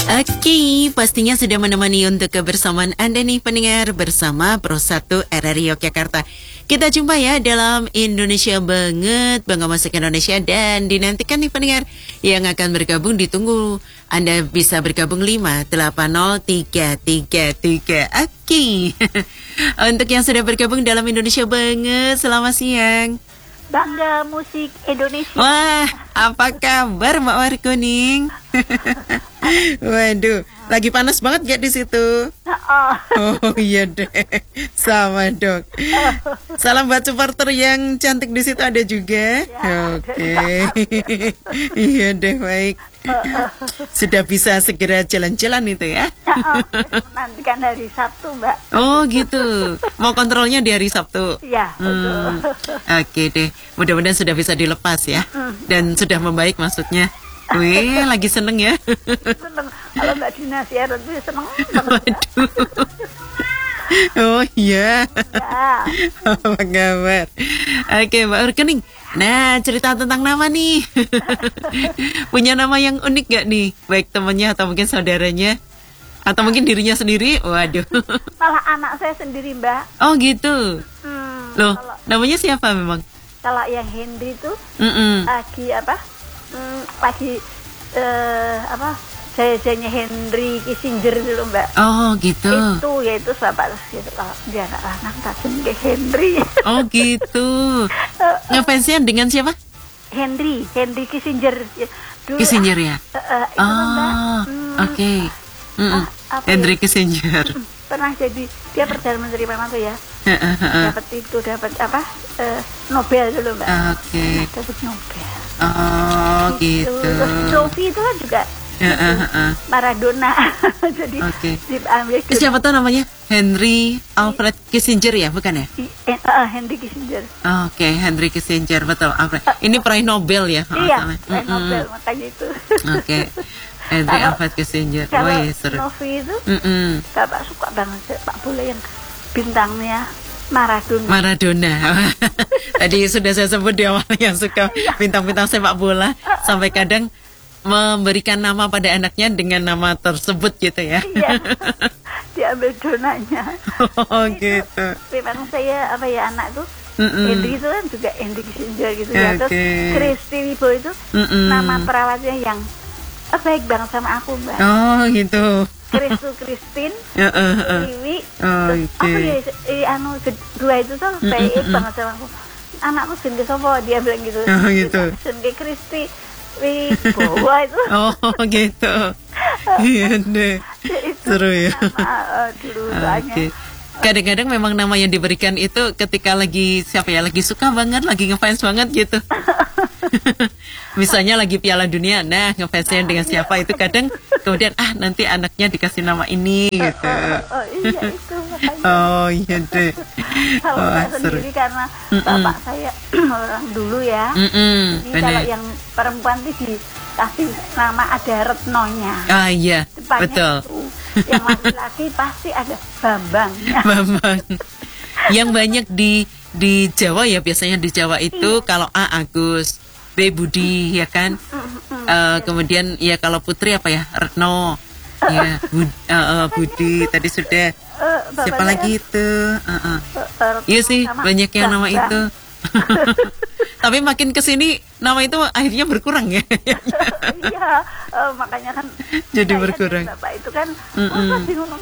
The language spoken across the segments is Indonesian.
Oke, pastinya sudah menemani untuk kebersamaan Anda nih pendengar bersama Pro 1 RRI Yogyakarta. Kita jumpa ya dalam Indonesia Banget, Bangga Musik Indonesia, dan dinantikan nih pendengar yang akan bergabung, ditunggu. Anda bisa bergabung 5803333. Oke. Untuk yang sudah bergabung dalam Indonesia Banget, selamat siang. Bangga Musik Indonesia. Wah, apa kabar Mbak Warkuning? Waduh, lagi panas banget gak di situ? Oh iya deh, sama dong. Salam buat supporter yang cantik di situ ada juga. Ya, oke. Iya deh, baik. Sudah bisa segera jalan-jalan itu ya? Nanti kan hari Sabtu, Mbak. Oh gitu. Mau kontrolnya di hari Sabtu? Iya, betul. Oke deh, mudah-mudahan sudah bisa dilepas ya. Dan sudah membaik maksudnya. Wih, lagi seneng ya? Seneng. Kalau Mbak Dina siaran tuh seneng. Waduh. Oh iya. Ya. Apa kabar? Oke, Mbak Warkuning. Nah, cerita tentang nama nih. Punya nama yang unik gak nih? Baik temannya atau mungkin saudaranya? Atau mungkin dirinya sendiri? Waduh. Malah anak saya sendiri, Mbak. Oh gitu. Loh, namanya siapa memang? Kalau yang Henry tuh lagi jaya-jayanya Henry Kissinger dulu, Mbak. Oh gitu. Itu sahabat gitu. Kalau dia anak lanang tak jenenge Henry. Oh gitu. Ngefansnya dengan siapa? Henry Kissinger. Dulu, Kissinger ya? itu Mbak. Oke. Henry Kissinger. Pernah jadi dia perdana menteri mana tuh ya? dapat Nobel dulu, Mbak. Oke. Dapat Nobel. Oh gitu. Terus Novi itu kan juga Maradona. Jadi diambil ke siapa tuh namanya? Henry Alfred Kissinger ya, bukan ya? Henry Kissinger. Oke, Henry Kissinger, betul. Alfred. Ini peraih Nobel ya? Iya, peraih Nobel, makanya itu. Oke. Henry Alfred Kissinger. Kalau seru. Novi itu, Bapak suka banget sepak bola yang bintangnya Maradona. Tadi sudah saya sebut di awal yang suka bintang-bintang sepak bola, sampai kadang memberikan nama pada anaknya dengan nama tersebut gitu ya. Iya. Diambil donanya. Oh gitu. Memang saya anak tuh Henry itu kan juga Henry Kissinger gitu ya. Terus Kristi Wibowo itu nama perawatnya yang baik banget sama aku, Mbak. Oh gitu. Kristin, Wiwi, dua itu tuh baik banget sama aku. Anakku sendiri sopo, dia bilang gitu. Oh gitu. Sendiri Kristi Wibowo itu. Oh gitu. Iya deh. Seru ya. Oke. Kadang-kadang memang nama yang diberikan itu ketika lagi lagi suka banget, lagi ngefans banget gitu. Misalnya lagi Piala Dunia, nah ngefansnya dengan siapa itu kadang kemudian nanti anaknya dikasih nama ini gitu. Iya itu makanya. Oh iya deh. Kalau saya sendiri karena bapak saya orang dulu ya. Ini kalau yang perempuan itu dikasih nama ada Retnonya. Ah iya, depannya betul. Itu. Yang laki-laki pasti ada Bambangnya. Bambang. Yang banyak di Jawa ya, biasanya di Jawa itu kalau A Agus, B Budi ya kan. Kemudian ya kalau putri apa ya, Retno. Ya, Budi tadi sudah. Siapa lagi itu? Iya sih, banyak yang nama itu. Tapi makin kesini nama itu akhirnya berkurang ya. Iya, makanya kan jadi berkurang. Bapak itu kan bingung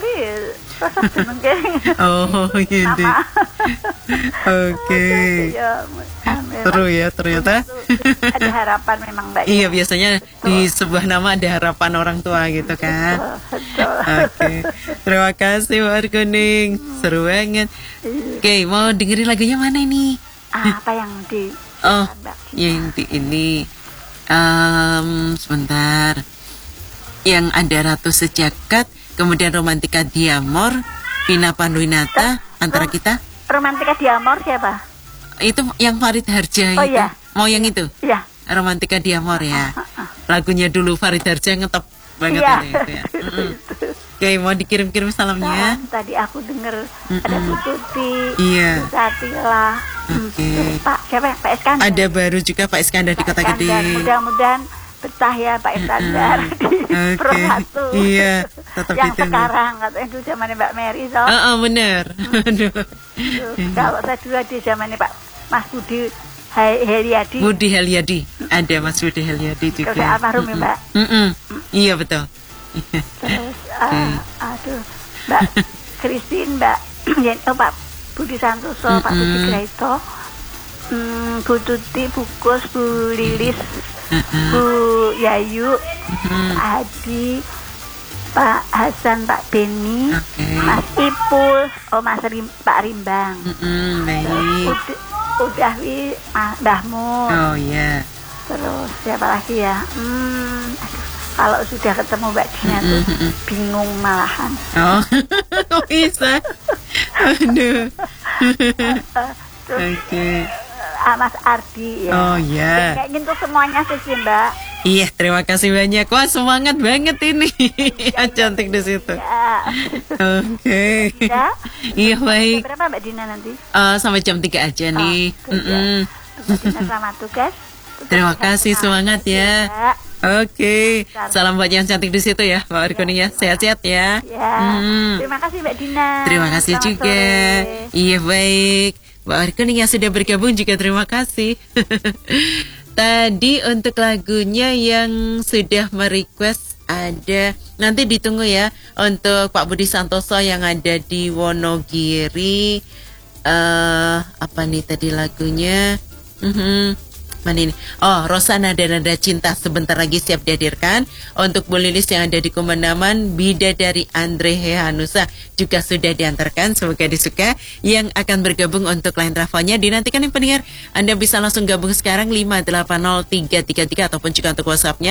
oh iya deh. Oke. Seru ya ternyata. Ada harapan memang, Mbak. Iya, biasanya di sebuah nama ada harapan orang tua gitu kan. Oke. Terima kasih Mbak Warkuning. Seru banget. Oke, mau dengerin lagunya mana ini? Apa yang di yang di ini sebentar. Yang ada Ratu Sejagat, kemudian Romantika Diamor, Vina Panduwinata, antara kita. Romantika Diamor siapa? Itu yang Farid Harja itu. Iya. Mau yang itu? Iya. Romantika Diamor ya. Lagunya dulu Farid Harja ngetop banget itu ya. Oke, mau dikirim-kirim salamnya. Tadi aku dengar ada Bu Tuti, iya. Satila, Oke. Pak siapa ya? Pak Iskandar. Ada baru juga Pak Iskandar di Kota Gede. Mudah-mudahan bercahya Pak Iskandar di Pro 1. Iya, tetap yang ditunggu. Sekarang katanya itu zamannya Mbak Mary so. Bener. Aduh. Kalau saya dulu di zamannya Pak Mas Budi Heliadi. Budi Heliadi, ada Mas Budi Heliadi juga. Kalau almarhum ya Mbak. Iya betul. Terus aduh Mbak Christine, Mbak Pak Budi Santoso, Pak Budi Graito, Bu Tuti, Bu Kus, Bu Lilis, Bu Yayu, Pak Adi, Pak Hasan, Pak Beni, Mas Ipul, Pak Rimbang. Baik. Udah Mbah Mun. Oh ya. Terus siapa lagi ya? Aduh, kalau sudah ketemu Mbak Dina tuh bingung malahan. Oh, kok bisa? Aduh. Terus Mas Ardi ya. Oh ya. Kayak gitu semuanya sih Mbak. Iya, terima kasih banyak. Wah, semangat banget ini. Cantik di situ. Ya. Oke. Ya. Iya, baik. Berapa Mbak Dina nanti? Sampai jam 3 aja nih. Mbak Dina selamat tugas. Terima kasih, semangat ya. Oke. Salam buat yang cantik di situ ya, Mbak Arkoni ya. Sehat-sehat ya. Ya. Terima kasih Mbak Dina. Terima kasih Selamat juga. sore. Iya, baik. Mbak Arkoni yang sudah bergabung juga terima kasih. Tadi untuk lagunya yang sudah merequest ada, nanti ditunggu ya untuk Pak Budi Santoso yang ada di Wonogiri. Apa nih tadi lagunya? Mana ini? Oh, Rosana dan Nada Cinta sebentar lagi siap dihadirkan. Untuk Bu Lilis yang ada di Kumendaman, Bidadari Andre Hehanusa juga sudah diantarkan. Semoga disuka. Yang akan bergabung untuk line travelnya dinantikan yang pendengar. Anda bisa langsung gabung sekarang 5803333 ataupun juga untuk WhatsApp-nya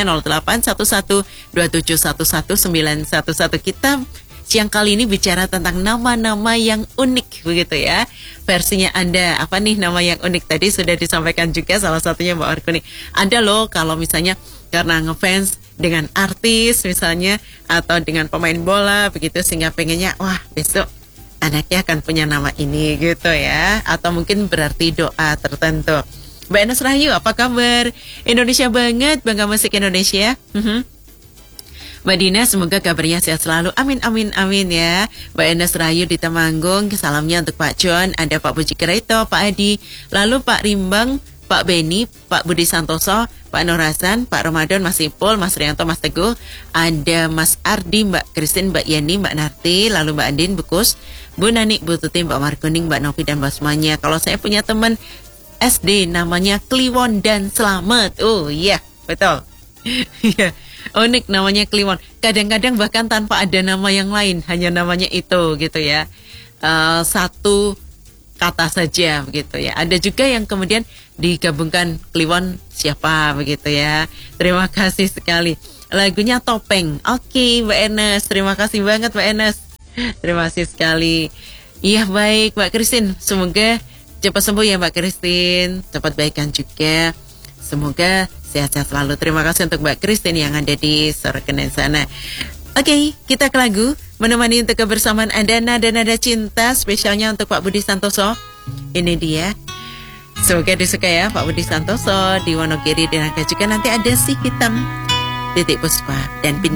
081127119111. Kita siang kali ini bicara tentang nama-nama yang unik begitu ya. Versinya Anda, apa nih nama yang unik tadi sudah disampaikan juga salah satunya Mbak Arkoni. Ada loh kalau misalnya karena ngefans dengan artis misalnya atau dengan pemain bola begitu sehingga pengennya wah besok anaknya akan punya nama ini gitu ya. Atau mungkin berarti doa tertentu. Mbak Enes Rahayu, apa kabar? Indonesia banget, bangga musik Indonesia. Mbak Dina, semoga kabarnya sehat selalu. Amin, amin, amin ya. Mbak Enes Rahayu di Temanggung, salamnya untuk Pak John, ada Pak Budi Graito, Pak Adi, lalu Pak Rimbang, Pak Beni, Pak Budi Santoso, Pak Nur Hasan, Pak Ramadan, Mas Ipul, Mas Rianto, Mas Teguh, ada Mas Ardi, Mbak Christine, Mbak Yani, Mbak Narti, lalu Mbak Andin, Bukus, Bu Nani, Bu Tuti, Mbak Markuning, Mbak Novi, dan Mbak semuanya. Kalau saya punya teman SD namanya Kliwon dan Slamet. Oh iya, betul. Iya. Unik namanya Kliwon. Kadang-kadang bahkan tanpa ada nama yang lain, hanya namanya itu gitu ya. Satu kata saja begitu ya. Ada juga yang kemudian digabungkan Kliwon siapa begitu ya. Terima kasih sekali. Lagunya Topeng. Oke, Mbak Enes. Terima kasih banget Mbak Enes. Terima kasih sekali. Iya baik Mbak Christine. Semoga cepat sembuh ya Mbak Christine. Cepat baikkan juga. Semoga sehat-sehat selalu. Terima kasih untuk Mbak Christine yang ada di Sorokenen sana. Oke, kita ke lagu menemani untuk kebersamaan Anda. Nada-nada cinta spesialnya untuk Pak Budi Santoso. Ini dia. Semoga disuka ya Pak Budi Santoso di Wonogiri. Dan juga nanti ada Si Hitam, Titik Puspa dan Bintang.